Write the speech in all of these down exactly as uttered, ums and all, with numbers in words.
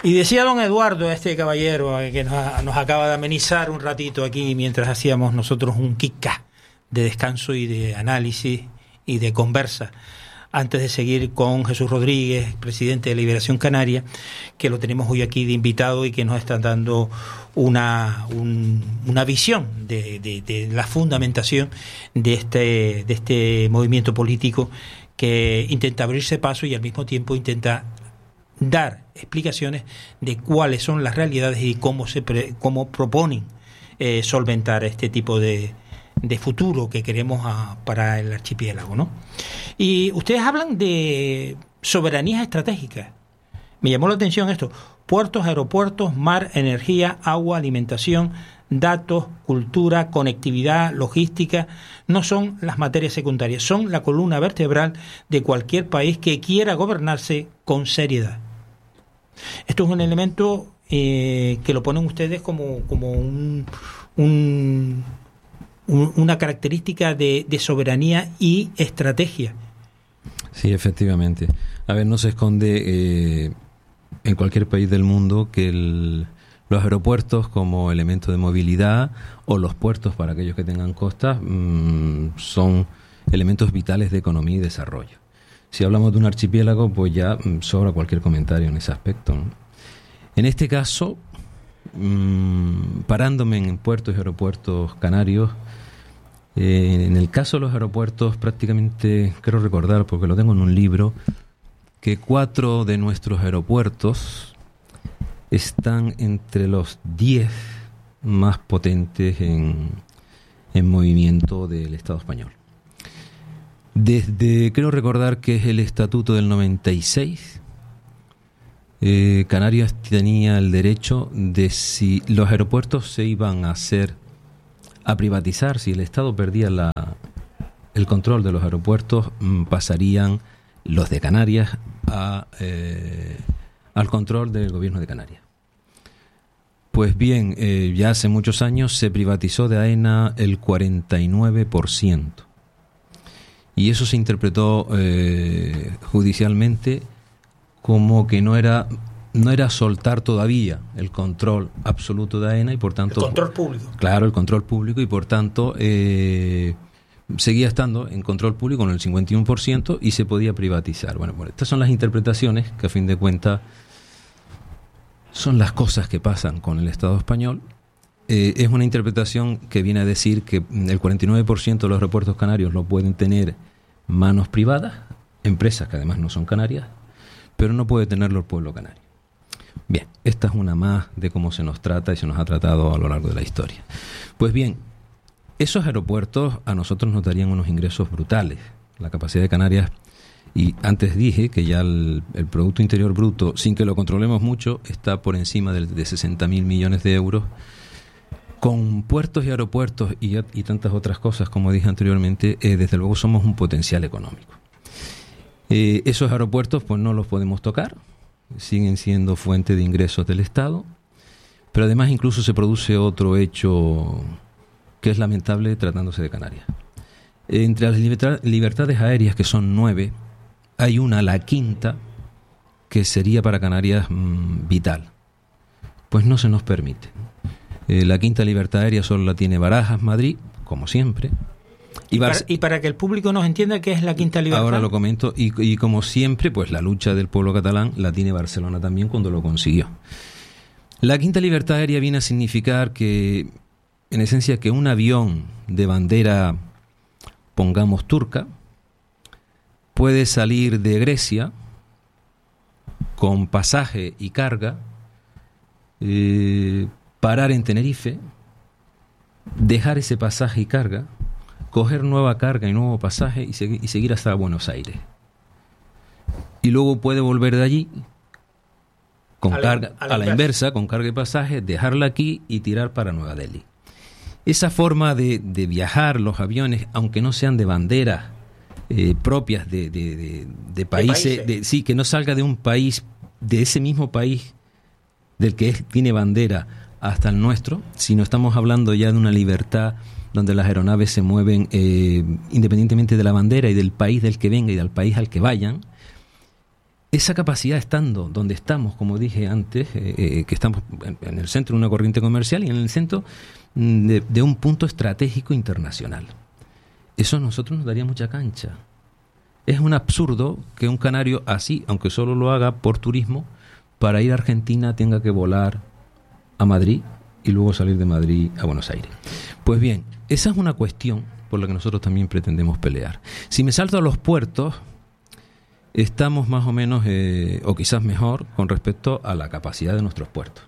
Y decía don Eduardo, este caballero que nos, nos acaba de amenizar un ratito aquí mientras hacíamos nosotros un kika de descanso y de análisis y de conversa, antes de seguir con Jesús Rodríguez, presidente de Liberación Canaria, que lo tenemos hoy aquí de invitado y que nos está dando una, un, una visión de, de, de la fundamentación de este, de este movimiento político que intenta abrirse paso y al mismo tiempo intenta dar explicaciones de cuáles son las realidades y cómo se pre, cómo proponen eh, solventar este tipo de de futuro que queremos a, para el archipiélago, ¿no? Y ustedes hablan de soberanías estratégicas. Me llamó la atención esto: puertos, aeropuertos, mar, energía, agua, alimentación, datos, cultura, conectividad, logística, no son las materias secundarias, son la columna vertebral de cualquier país que quiera gobernarse con seriedad. Esto es un elemento eh, que lo ponen ustedes como, como un... un una característica de, de soberanía y estrategia. Sí, efectivamente. A ver, no se esconde eh, en cualquier país del mundo que el, los aeropuertos como elemento de movilidad o los puertos para aquellos que tengan costas mmm, son elementos vitales de economía y desarrollo. Si hablamos de un archipiélago, pues ya mmm, sobra cualquier comentario en ese aspecto, ¿no? En este caso, mmm, parándome en puertos y aeropuertos canarios, Eh, en el caso de los aeropuertos, prácticamente quiero recordar, porque lo tengo en un libro, que cuatro de nuestros aeropuertos están entre los diez más potentes en, en movimiento del Estado español. Desde, quiero recordar que es el Estatuto del noventa y seis, eh, Canarias tenía el derecho de, si los aeropuertos se iban a hacer a privatizar, si el Estado perdía la, el control de los aeropuertos, pasarían los de Canarias a, eh, al control del gobierno de Canarias. Pues bien, eh, ya hace muchos años se privatizó de AENA el cuarenta y nueve por ciento y eso se interpretó eh, judicialmente como que no era no era soltar todavía el control absoluto de AENA y por tanto... El control público. Claro, el control público y por tanto eh, seguía estando en control público con el cincuenta y uno por ciento y se podía privatizar. Bueno, bueno, estas son las interpretaciones que a fin de cuentas son las cosas que pasan con el Estado español. Eh, es una interpretación que viene a decir que el cuarenta y nueve por ciento de los aeropuertos canarios lo pueden tener manos privadas, empresas que además no son canarias, pero no puede tenerlo el pueblo canario. Bien, esta es una más de cómo se nos trata y se nos ha tratado a lo largo de la historia. Pues bien, esos aeropuertos a nosotros nos darían unos ingresos brutales. La capacidad de Canarias, y antes dije que ya el, el Producto Interior Bruto, sin que lo controlemos mucho, está por encima de, de sesenta mil millones de euros. Con puertos y aeropuertos y, y tantas otras cosas, como dije anteriormente, eh, desde luego somos un potencial económico. Eh, esos aeropuertos pues no los podemos tocar, siguen siendo fuente de ingresos del Estado, pero además incluso se produce otro hecho que es lamentable tratándose de Canarias. Entre las libertad, libertades aéreas, que son nueve, hay una, la quinta, que sería para Canarias mmm, vital. Pues no se nos permite. Eh, la quinta libertad aérea solo la tiene Barajas, Madrid, como siempre. Y, para, y para que el público nos entienda qué es la quinta libertad. Ahora lo comento, y, y como siempre, pues la lucha del pueblo catalán la tiene Barcelona también cuando lo consiguió. La quinta libertad aérea viene a significar que, en esencia, que un avión de bandera, pongamos turca, puede salir de Grecia con pasaje y carga, eh, parar en Tenerife, dejar ese pasaje y carga, coger nueva carga y nuevo pasaje y, segui- y seguir hasta Buenos Aires. Y luego puede volver de allí con a la, carga, a la, a la inversa, con carga y pasaje, dejarla aquí y tirar para Nueva Delhi. Esa forma de, de viajar los aviones, aunque no sean de banderas eh, propias de, de, de, de países, de países. De, sí, que no salga de un país, de ese mismo país del que es, tiene bandera hasta el nuestro, sino estamos hablando ya de una libertad donde las aeronaves se mueven eh, independientemente de la bandera y del país del que venga y del país al que vayan. esa capacidad estando donde estamos, como dije antes, eh, eh, que estamos en, en el centro de una corriente comercial y en el centro de, de un punto estratégico internacional. Eso a nosotros nos daría mucha cancha. Es un absurdo que un canario así, aunque solo lo haga por turismo, para ir a Argentina tenga que volar a Madrid y luego salir de Madrid a Buenos Aires. Pues bien, esa es una cuestión por la que nosotros también pretendemos pelear. Si me salto a los puertos, estamos más o menos, eh, o quizás mejor, con respecto a la capacidad de nuestros puertos.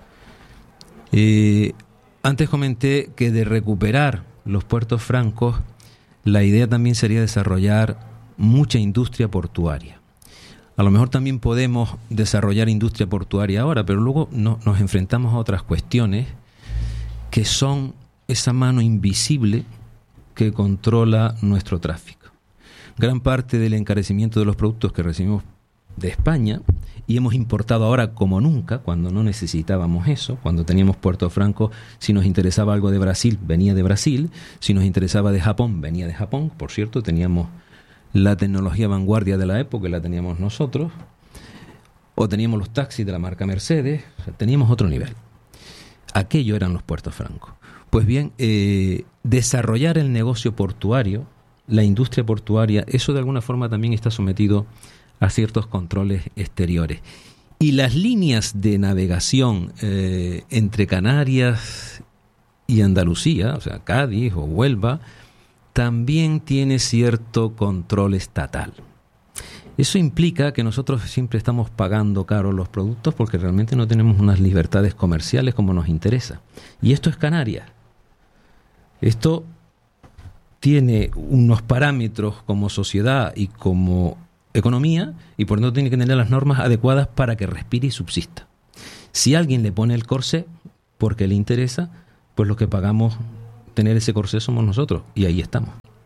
Eh, antes comenté que de recuperar los puertos francos, la idea también sería desarrollar mucha industria portuaria. A lo mejor también podemos desarrollar industria portuaria ahora, pero luego no, nos enfrentamos a otras cuestiones que son esa mano invisible que controla nuestro tráfico. Gran parte del encarecimiento de los productos que recibimos de España, y hemos importado ahora como nunca, cuando no necesitábamos eso, cuando teníamos Puerto Franco, si nos interesaba algo de Brasil, venía de Brasil, si nos interesaba de Japón, venía de Japón. Por cierto, teníamos la tecnología vanguardia de la época, la teníamos nosotros, o teníamos los taxis de la marca Mercedes, o sea, teníamos otro nivel. Aquello eran los puertos francos. Pues bien, eh, desarrollar el negocio portuario, la industria portuaria, eso de alguna forma también está sometido a ciertos controles exteriores. Y las líneas de navegación eh, entre Canarias y Andalucía, o sea, Cádiz o Huelva, también tiene cierto control estatal. Eso implica que nosotros siempre estamos pagando caro los productos porque realmente no tenemos unas libertades comerciales como nos interesa. Y esto es Canarias. Esto tiene unos parámetros como sociedad y como economía y por lo tanto tiene que tener las normas adecuadas para que respire y subsista. Si alguien le pone el corsé porque le interesa, pues los que pagamos tener ese corsé somos nosotros y ahí estamos.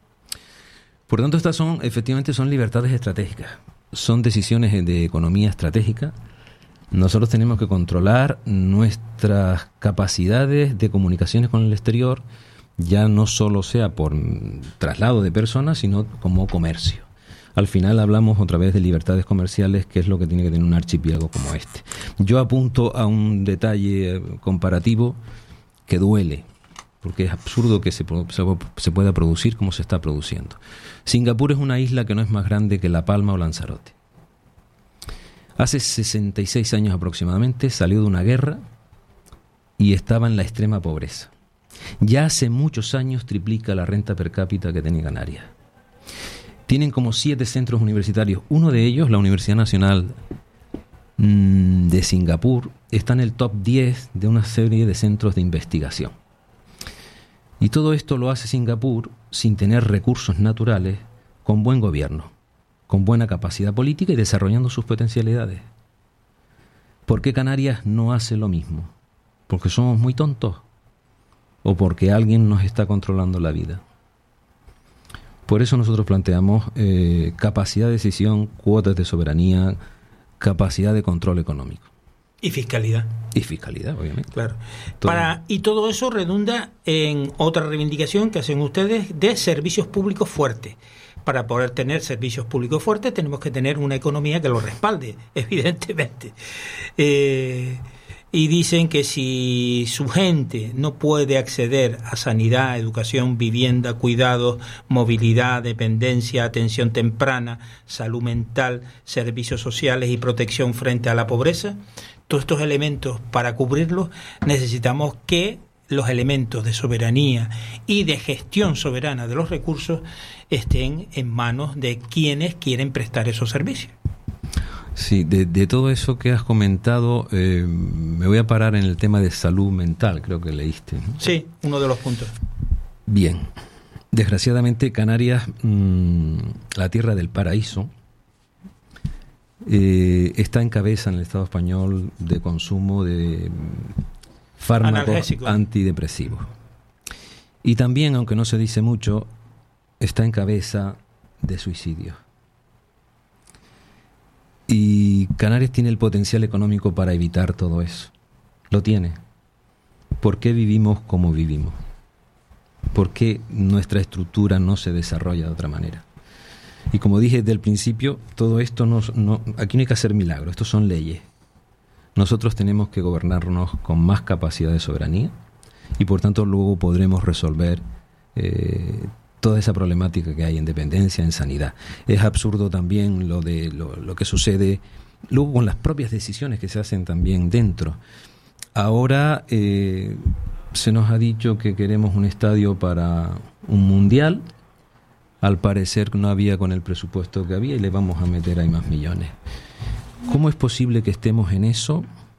Por tanto, estas son efectivamente son libertades estratégicas, son decisiones de economía estratégica. Nosotros tenemos que controlar nuestras capacidades de comunicaciones con el exterior, ya no solo sea por traslado de personas, sino como comercio. Al final hablamos otra vez de libertades comerciales, que es lo que tiene que tener un archipiélago como este. Yo apunto a un detalle comparativo que duele, porque es absurdo que se, se pueda producir como se está produciendo. Singapur es una isla que no es más grande que La Palma o Lanzarote. Hace sesenta y seis años aproximadamente salió de una guerra y estaba en la extrema pobreza. Ya hace muchos años triplica la renta per cápita que tenía Canarias. Tienen como siete centros universitarios. Uno de ellos, la Universidad Nacional mmm, de Singapur, está en el top diez de una serie de centros de investigación. Y todo esto lo hace Singapur sin tener recursos naturales, con buen gobierno, con buena capacidad política y desarrollando sus potencialidades. ¿Por qué Canarias no hace lo mismo? ¿Porque somos muy tontos? ¿O porque alguien nos está controlando la vida? Por eso nosotros planteamos eh, capacidad de decisión, cuotas de soberanía, capacidad de control económico. Y fiscalidad. Y fiscalidad, obviamente. Claro. Todo. Para, y todo eso redunda en otra reivindicación que hacen ustedes de servicios públicos fuertes. Para poder tener servicios públicos fuertes tenemos que tener una economía que lo respalde, evidentemente. Eh, y dicen que si su gente no puede acceder a sanidad, educación, vivienda, cuidados, movilidad, dependencia, atención temprana, salud mental, servicios sociales y protección frente a la pobreza, todos estos elementos, para cubrirlos, necesitamos que los elementos de soberanía y de gestión soberana de los recursos estén en manos de quienes quieren prestar esos servicios. Sí, de, de todo eso que has comentado, eh, me voy a parar en el tema de salud mental, creo que leíste, ¿no? Sí, uno de los puntos. Bien, desgraciadamente Canarias, mmm, la tierra del paraíso, eh, está en cabeza en el Estado español de consumo de fármacos antidepresivos. Y también, aunque no se dice mucho, está en cabeza de suicidios. Y Canarias tiene el potencial económico para evitar todo eso. Lo tiene. ¿Por qué vivimos como vivimos? ¿Por qué nuestra estructura no se desarrolla de otra manera? Y como dije desde el principio, todo esto no, no, aquí no hay que hacer milagros, estos son leyes. Nosotros tenemos que gobernarnos con más capacidad de soberanía y por tanto luego podremos resolver eh, toda esa problemática que hay en dependencia, en sanidad. Es absurdo también lo de lo, lo que sucede luego con las propias decisiones que se hacen también dentro. Ahora eh, se nos ha dicho que queremos un estadio para un mundial. Al parecer no había con el presupuesto que había y le vamos a meter ahí más millones. ¿Cómo es posible que estemos en eso?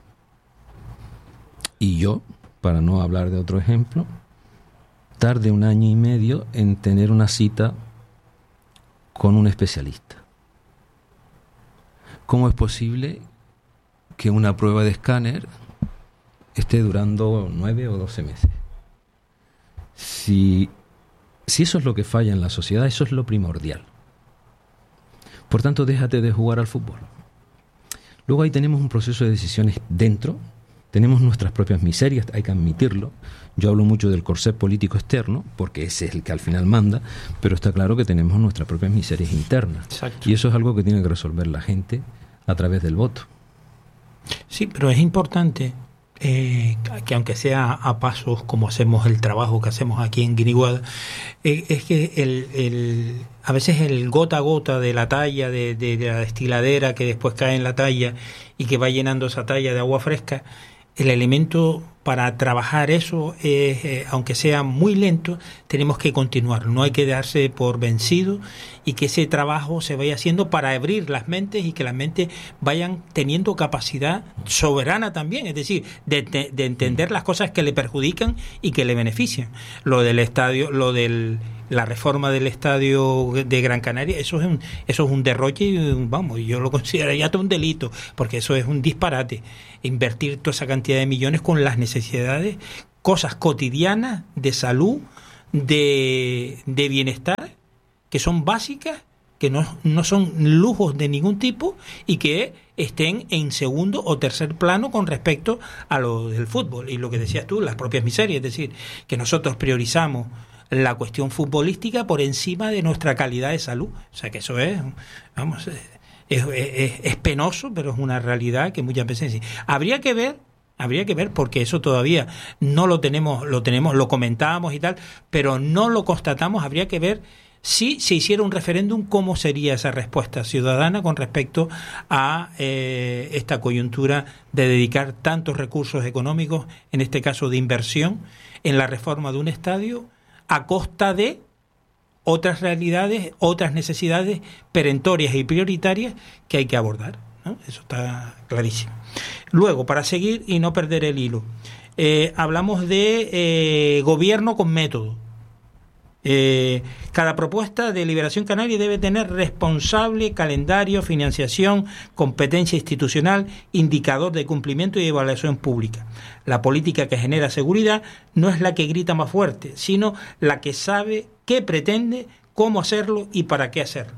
Y yo, para no hablar de otro ejemplo, tarde un año y medio en tener una cita con un especialista. ¿Cómo es posible que una prueba de escáner esté durando nueve o doce meses? Si, si eso es lo que falla en la sociedad, eso es lo primordial. Por tanto, déjate de jugar al fútbol. Luego ahí tenemos un proceso de decisiones dentro, tenemos nuestras propias miserias, hay que admitirlo. Yo hablo mucho del corsé político externo, porque ese es el que al final manda, pero está claro que tenemos nuestras propias miserias internas. Exacto. Y eso es algo que tiene que resolver la gente a través del voto. Sí, pero es importante eh, que aunque sea a pasos como hacemos el trabajo que hacemos aquí en Guiniguada, eh, es que el, el, a veces el gota a gota de la talla, de, de, de la destiladera que después cae en la talla y que va llenando esa talla de agua fresca, el elemento para trabajar eso, es, eh, aunque sea muy lento, tenemos que continuar. No hay que darse por vencido y que ese trabajo se vaya haciendo para abrir las mentes y que las mentes vayan teniendo capacidad soberana también, es decir, de, de, de entender las cosas que le perjudican y que le benefician. Lo del estadio, lo del la reforma del estadio de Gran Canaria, eso es un, eso es un derroche y vamos, yo lo consideraría hasta un delito, porque eso es un disparate, invertir toda esa cantidad de millones con las necesidades, cosas cotidianas de salud, de, de bienestar, que son básicas, que no, no son lujos de ningún tipo y que estén en segundo o tercer plano con respecto a lo del fútbol. Y lo que decías tú, las propias miserias, es decir, que nosotros priorizamos la cuestión futbolística por encima de nuestra calidad de salud. O sea que eso es, vamos, es, es, es penoso, pero es una realidad que muchas veces sí. Habría que ver, habría que ver, porque eso todavía no lo tenemos, lo tenemos, lo comentábamos y tal, pero no lo constatamos. Habría que ver si se hiciera un referéndum, cómo sería esa respuesta ciudadana con respecto a eh, esta coyuntura de dedicar tantos recursos económicos, en este caso de inversión, en la reforma de un estadio, a costa de otras realidades, otras necesidades perentorias y prioritarias que hay que abordar, ¿no? Eso está clarísimo. Luego, para seguir y no perder el hilo, eh, hablamos de eh, gobierno con método. Eh, cada propuesta de Liberación Canaria debe tener responsable, calendario, financiación, competencia institucional, indicador de cumplimiento y evaluación pública. La política que genera seguridad no es la que grita más fuerte, sino la que sabe qué pretende, cómo hacerlo y para qué hacerlo.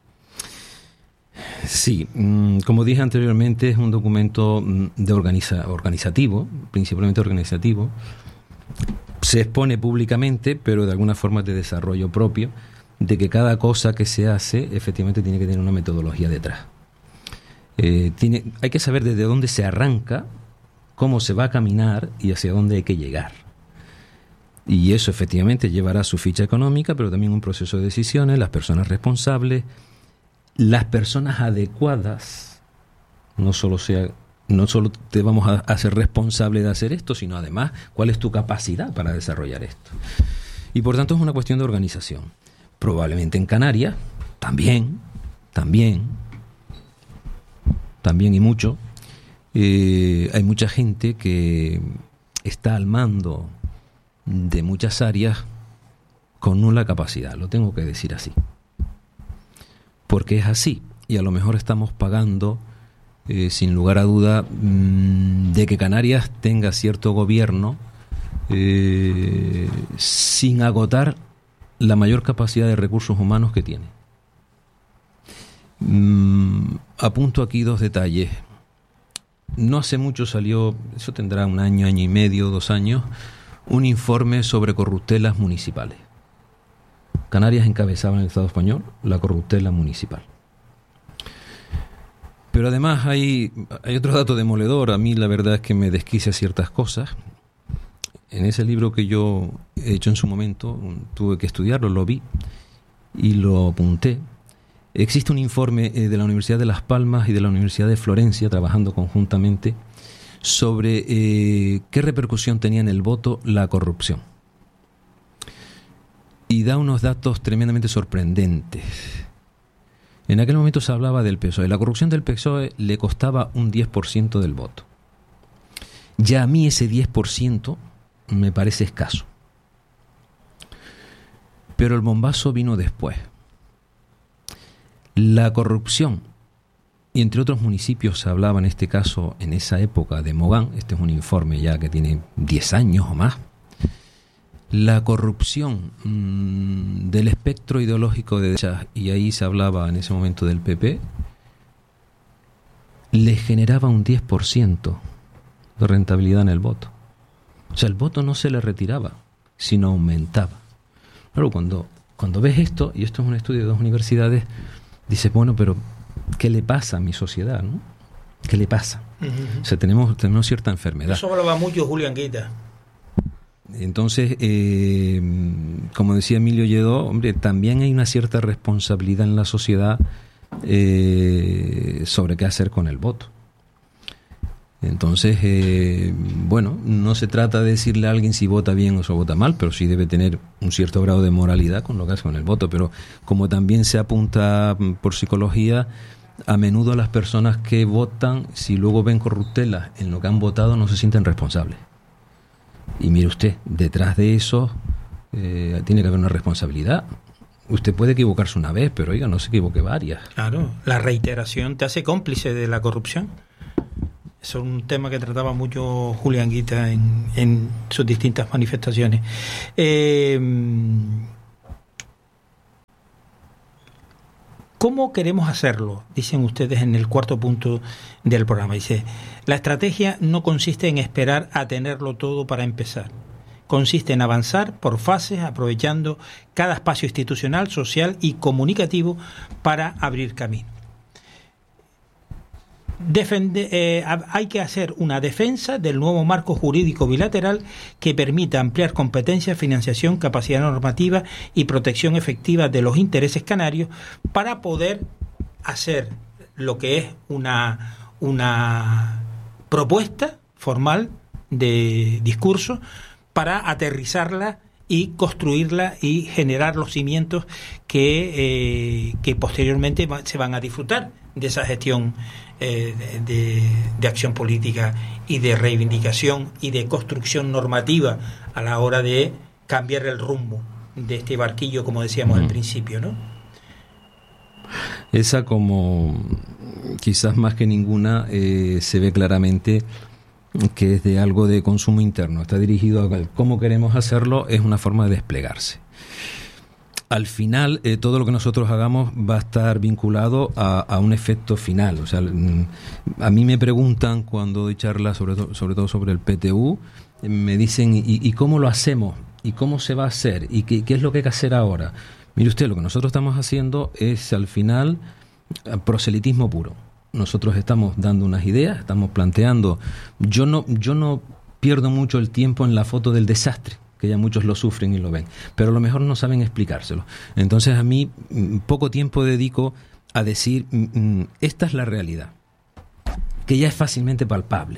Sí, como dije anteriormente, es un documento de organiza, organizativo, principalmente organizativo. Se expone públicamente, pero de alguna forma de desarrollo propio, de que cada cosa que se hace efectivamente tiene que tener una metodología detrás. Eh, tiene, hay que saber desde dónde se arranca, cómo se va a caminar y hacia dónde hay que llegar. Y eso efectivamente llevará su ficha económica, pero también un proceso de decisiones, las personas responsables, las personas adecuadas, no solo sea... No solo te vamos a hacer responsable de hacer esto, sino además cuál es tu capacidad para desarrollar esto. Y por tanto es una cuestión de organización. Probablemente en Canarias, también, también, también y mucho, eh, hay mucha gente que está al mando de muchas áreas con nula capacidad, lo tengo que decir así. Porque es así, y a lo mejor estamos pagando... Eh, sin lugar a duda, mmm, de que Canarias tenga cierto gobierno eh, sin agotar la mayor capacidad de recursos humanos que tiene. Mm, apunto aquí dos detalles. No hace mucho salió, eso tendrá un año, año y medio, dos años, un informe sobre corruptelas municipales. Canarias encabezaba en el Estado español la corruptela municipal. Pero además hay, hay otro dato demoledor. A mí la verdad es que me desquicia ciertas cosas. En ese libro que yo he hecho en su momento, tuve que estudiarlo, lo vi y lo apunté. Existe un informe de la Universidad de Las Palmas y de la Universidad de Florencia, trabajando conjuntamente, sobre eh, qué repercusión tenía en el voto la corrupción. Y da unos datos tremendamente sorprendentes. En aquel momento se hablaba del P S O E. La corrupción del P S O E le costaba un diez por ciento del voto. Ya a mí ese diez por ciento me parece escaso. Pero el bombazo vino después. La corrupción, y entre otros municipios se hablaba en este caso, en esa época, de Mogán. Este es un informe ya que tiene diez años o más. La corrupción mmm, del espectro ideológico de derecha, y ahí se hablaba en ese momento del P P, le generaba un diez por ciento de rentabilidad en el voto. O sea, el voto no se le retiraba, sino aumentaba. Claro, cuando, cuando ves esto, y esto es un estudio de dos universidades, dices, bueno, pero ¿qué le pasa a mi sociedad, no? ¿Qué le pasa? Uh-huh. O sea, tenemos, tenemos cierta enfermedad. Eso hablaba mucho Julián Guita. Entonces, eh, como decía Emilio Lledó, hombre, también hay una cierta responsabilidad en la sociedad eh, sobre qué hacer con el voto. Entonces, eh, bueno, no se trata de decirle a alguien si vota bien o si vota mal, pero sí debe tener un cierto grado de moralidad con lo que hace con el voto. Pero como también se apunta por psicología, a menudo las personas que votan, si luego ven corruptelas en lo que han votado, no se sienten responsables. Y mire usted, detrás de eso eh, tiene que haber una responsabilidad. Usted puede equivocarse una vez, pero oiga, no se equivoque varias. Claro, la reiteración te hace cómplice de la corrupción. Eso es un tema que trataba mucho Julián Guita en, en sus distintas manifestaciones. Eh, ¿Cómo queremos hacerlo? Dicen ustedes en el cuarto punto del programa. Dice, la estrategia no consiste en esperar a tenerlo todo para empezar. Consiste en avanzar por fases, aprovechando cada espacio institucional, social y comunicativo para abrir camino. Defende, eh, hay que hacer una defensa del nuevo marco jurídico bilateral que permita ampliar competencias, financiación, capacidad normativa y protección efectiva de los intereses canarios para poder hacer lo que es una, una propuesta formal de discurso para aterrizarla y construirla y generar los cimientos que, eh, que posteriormente va, se van a disfrutar de esa gestión eh, de, de acción política y de reivindicación y de construcción normativa a la hora de cambiar el rumbo de este barquillo, como decíamos mm. al principio, ¿no? Esa, como quizás más que ninguna, eh, se ve claramente que es de algo de consumo interno, está dirigido a cómo queremos hacerlo, es una forma de desplegarse. Al final, eh, todo lo que nosotros hagamos va a estar vinculado a, a un efecto final. O sea, a mí me preguntan cuando doy charlas, sobre, to- sobre todo sobre el P T U, me dicen, ¿y, ¿y cómo lo hacemos? ¿Y cómo se va a hacer? ¿Y qué, qué es lo que hay que hacer ahora? Mire usted, lo que nosotros estamos haciendo es, al final, proselitismo puro. Nosotros estamos dando unas ideas, estamos planteando. Yo no, yo no pierdo mucho el tiempo en la foto del desastre, que ya muchos lo sufren y lo ven, pero a lo mejor no saben explicárselo. Entonces a mí poco tiempo dedico a decir, esta es la realidad, que ya es fácilmente palpable.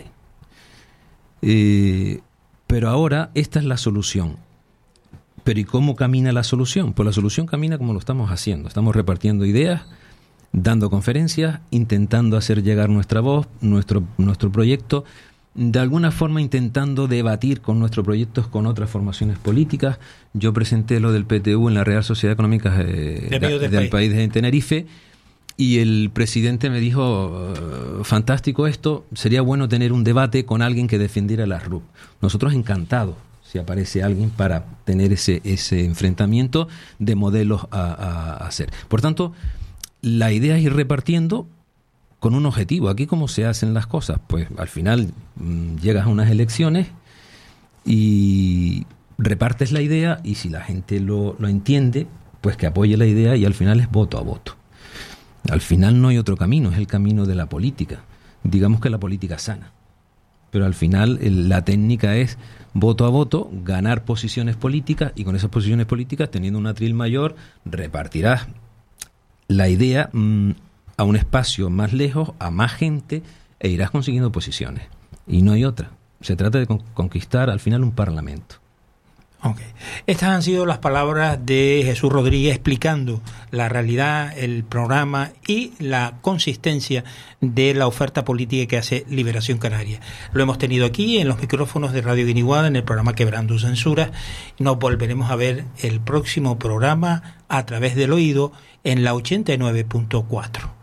Eh, pero ahora esta es la solución. Pero ¿y cómo camina la solución? Pues la solución camina como lo estamos haciendo. Estamos repartiendo ideas, dando conferencias, intentando hacer llegar nuestra voz, nuestro, nuestro proyecto, de alguna forma intentando debatir con nuestros proyectos con otras formaciones políticas. Yo presenté lo del P T U en la Real Sociedad Económica eh, de, de, del país. país de Tenerife, y el presidente me dijo, fantástico esto, sería bueno tener un debate con alguien que defendiera la R U P. Nosotros encantados si aparece alguien para tener ese, ese enfrentamiento de modelos a, a, a hacer. Por tanto, la idea es ir repartiendo con un objetivo. Aquí, ¿cómo se hacen las cosas? Pues al final mmm, llegas a unas elecciones y repartes la idea, y si la gente lo, lo entiende, pues que apoye la idea, y al final es voto a voto. Al final no hay otro camino, es el camino de la política. Digamos que la política sana. Pero al final el, la técnica es voto a voto, ganar posiciones políticas, y con esas posiciones políticas, teniendo un atril mayor, repartirás la idea mmm, a un espacio más lejos, a más gente, e irás consiguiendo posiciones. Y no hay otra. Se trata de con- conquistar al final un parlamento. Okay. Estas han sido las palabras de Jesús Rodríguez explicando la realidad, el programa y la consistencia de la oferta política que hace Liberación Canaria. Lo hemos tenido aquí en los micrófonos de Radio Guiniguada, en el programa Quebrando Censuras. Nos volveremos a ver el próximo programa a través del oído en la ochenta y nueve punto cuatro.